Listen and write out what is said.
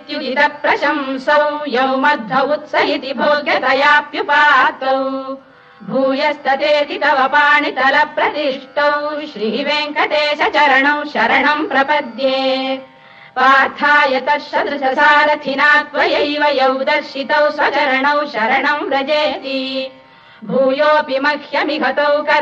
इत्युदित प्रशंसौ यौ मध्व उत्स इति भोग्यतयाप्युपातौ भूयस्ततेति तव पाणितल प्रतिष्ठौ श्रीवेङ्कटेश चरणौ शरणम् प्रपद्ये पार्थाय तत्सदृशसारथिना त्वयैव यौ दर्शितौ स्वचरणौ शरणम् व्रजेति भूयोऽपि मह्यमिघतौ